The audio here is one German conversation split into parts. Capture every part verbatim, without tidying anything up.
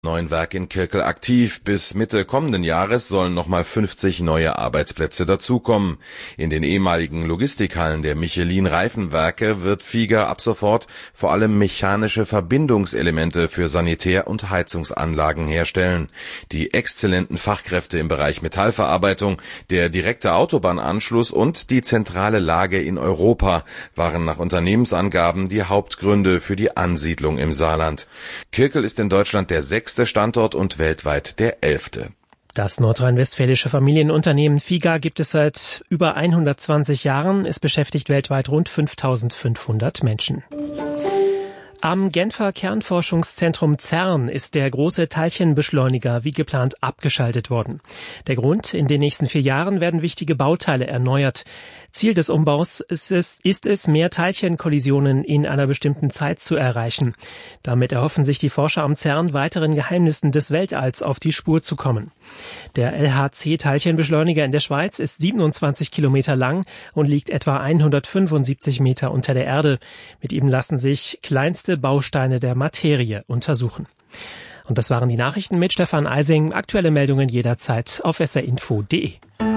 Neuen Werk in Kirkel aktiv. Bis Mitte kommenden Jahres sollen nochmal fünfzig neue Arbeitsplätze dazukommen. In den ehemaligen Logistikhallen der Michelin-Reifenwerke wird Figer ab sofort vor allem mechanische Verbindungselemente für Sanitär- und Heizungsanlagen herstellen. Die exzellenten Fachkräfte im Bereich Metallverarbeitung, der direkte Autobahnanschluss und die zentrale Lage in Europa waren nach Unternehmensangaben die Hauptgründe für die Ansiedlung im Saarland. Kirkel ist in Deutschland der sechste Standort und weltweit der elfte. Das nordrhein-westfälische Familienunternehmen Figer gibt es seit über hundertzwanzig Jahren. Es beschäftigt weltweit rund fünftausendfünfhundert Menschen. Am Genfer Kernforschungszentrum CERN ist der große Teilchenbeschleuniger wie geplant abgeschaltet worden. Der Grund: in den nächsten vier Jahren werden wichtige Bauteile erneuert. Ziel des Umbaus ist es, ist es, mehr Teilchenkollisionen in einer bestimmten Zeit zu erreichen. Damit erhoffen sich die Forscher am CERN, weiteren Geheimnissen des Weltalls auf die Spur zu kommen. Der L H C-Teilchenbeschleuniger in der Schweiz ist siebenundzwanzig Kilometer lang und liegt etwa hundertfünfundsiebzig Meter unter der Erde. Mit ihm lassen sich kleinste Bausteine der Materie untersuchen. Und das waren die Nachrichten mit Stefan Eising. Aktuelle Meldungen jederzeit auf s r info punkt d e.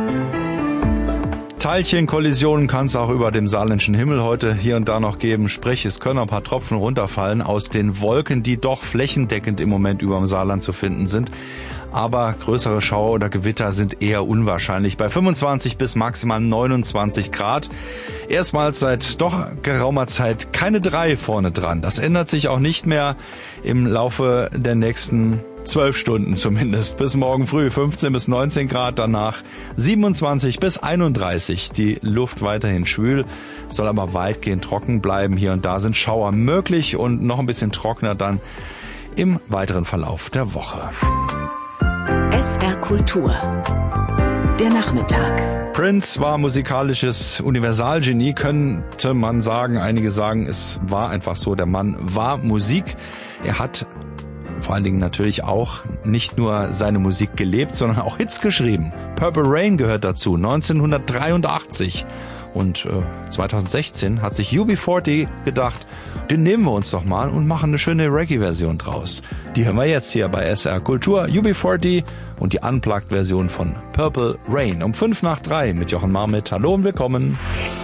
Teilchenkollisionen kann es auch über dem saarländischen Himmel heute hier und da noch geben. Sprich, es können ein paar Tropfen runterfallen aus den Wolken, die doch flächendeckend im Moment über dem Saarland zu finden sind. Aber größere Schauer oder Gewitter sind eher unwahrscheinlich. Bei fünfundzwanzig bis maximal neunundzwanzig Grad. Erstmals seit doch geraumer Zeit keine drei vorne dran. Das ändert sich auch nicht mehr im Laufe der nächsten zwölf Stunden zumindest. Bis morgen früh fünfzehn bis neunzehn Grad, danach siebenundzwanzig bis einunddreißig. Die Luft weiterhin schwül, soll aber weitgehend trocken bleiben. Hier und da sind Schauer möglich und noch ein bisschen trockener dann im weiteren Verlauf der Woche. S R Kultur. Der Nachmittag. Prince war musikalisches Universalgenie, könnte man sagen. Einige sagen, es war einfach so. Der Mann war Musik. Er hat vor allen Dingen natürlich auch nicht nur seine Musik gelebt, sondern auch Hits geschrieben. Purple Rain gehört dazu, neunzehnhundertdreiundachtzig. Und äh, zweitausendsechzehn hat sich U B vierzig gedacht, den nehmen wir uns doch mal und machen eine schöne Reggae-Version draus. Die hören wir jetzt hier bei S R Kultur, U B vierzig und die Unplugged-Version von Purple Rain. Um fünf nach drei mit Jochen Marmit. Hallo und willkommen.